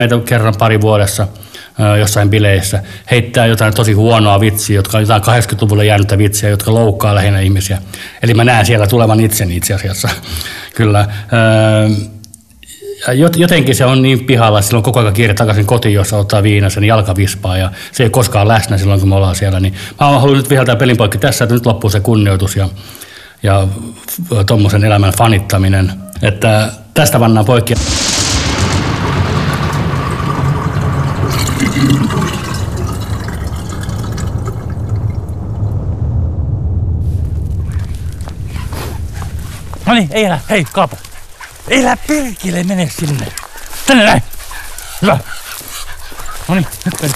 Meitä kerran pari vuodessa jossain bileissä heittää jotain tosi huonoa vitsiä, jotka on jotain 80-luvulle jäänyttä vitsiä, jotka loukkaa lähinnä ihmisiä. Eli mä näen siellä tulevan itseni itse asiassa. Kyllä. Jotenkin se on niin pihalla, että silloin koko ajan kiire takaisin kotiin, jossa ottaa viinasen, jalka vispaa ja se ei koskaan läsnä silloin, kun me ollaan siellä. Niin mä haluan nyt viheltää pelin poikki tässä, että nyt loppuu se kunnioitus ja tommosen elämän fanittaminen. Että tästä pannaan poikki. No niin, ei elä, hei Kaapo. Elä perkele, mene sinne. Tänne näin. Hyvä. No niin, nyt peli.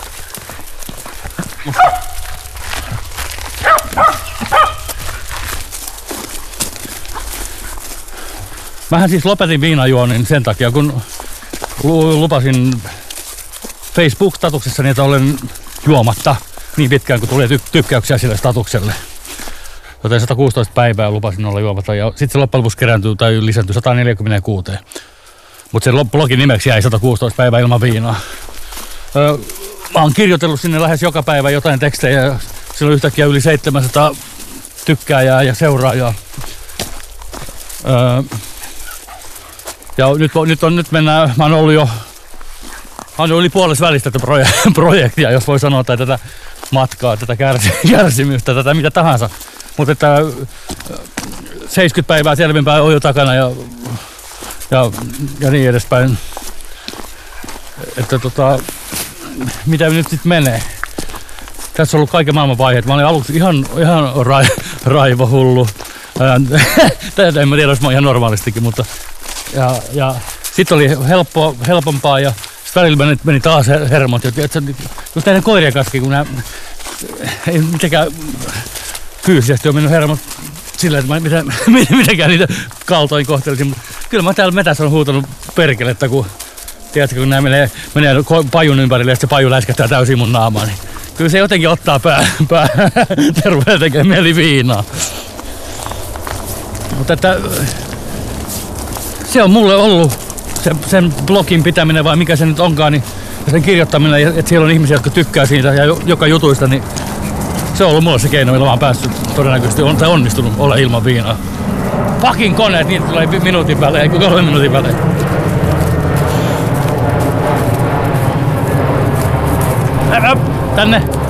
Mähän siis lopetin viinajuonnin sen takia, kun lupasin Facebook-statuksessani, että olen juomatta niin pitkään, kun tulee tykkäyksiä sille statukselle. Joten 116 päivää lupasin olla juomatta ja sitten se loppujen lopuksi kerääntyy tai lisääntyi 146. Mutta sen blogin nimeksi jäi 116 päivää ilman viinaa. Mä oon kirjoitellut sinne lähes joka päivä jotain tekstejä ja siellä on yhtäkkiä yli 700 tykkääjää ja seuraajaa. Ja nyt mennään, mä oon ollut jo yli puolessa välistä tätä projektia, jos voi sanoa, tai tätä matkaa, tätä kärsimystä, tätä mitä tahansa. Mutta että 70 päivää selvinpäin on jo takana ja niin edespäin. Että mitä nyt sitten menee? Tässä on ollut kaiken maailman vaiheet. Mä olin aluksi ihan raivohullu. Tätä en mä tiedä, jos mä oon ihan normaalistikin, mutta ja sitten oli helpompaa ja sitten välillä meni taas hermot. Just näiden koirien kanssa, kun nämä ei mitenkään fyysisesti on mennyt hermot sillä, että mä mitenkään niitä kaltoin kohtelisin. Mutta kyllä mä täällä metässä on huutanut perkelettä, kun tiedätkö, kun nämä menee pajun ympärille ja se paju läiskähtää täysin mun naamaan. Niin kyllä se jotenkin ottaa pää terveyden tekee mieli viinaa. Mutta että se on mulle ollut sen blogin pitäminen vai mikä se nyt onkaan, niin sen kirjoittaminen, että siellä on ihmisiä, jotka tykkää siitä ja joka jutuista, niin se on ollut mulle se keino, millä mä oon päässyt todennäköisesti onnistunut olla ilman viinaa. Fucking koneet, niitä tulee minuutin välein, ei 3 minuutin välein. Tänne!